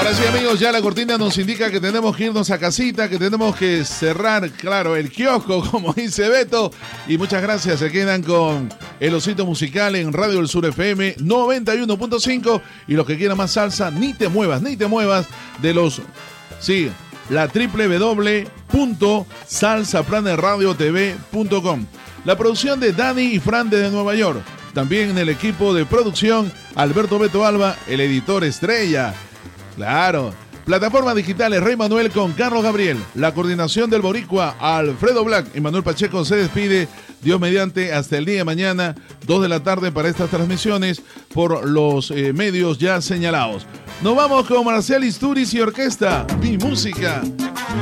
Ahora sí, amigos, ya la cortina nos indica que tenemos que irnos a casita, que tenemos que cerrar, claro, el kiosco, como dice Beto. Y muchas gracias, se quedan con El Osito Musical en Radio del Sur FM 91.5. Y los que quieran más salsa, ni te muevas de los... Sí, la www.salsaplanerradiotv.com. La producción de Dani y Fran desde Nueva York. También en el equipo de producción, Alberto Beto Alba, el editor estrella. Claro. Plataformas digitales, Rey Manuel con Carlos Gabriel. La coordinación del Boricua, Alfredo Black y Manuel Pacheco se despide. Dios mediante, hasta el día de mañana, 2 de la tarde para estas transmisiones por los medios ya señalados. Nos vamos con Marcial Isturiz y Orquesta, Mi Música.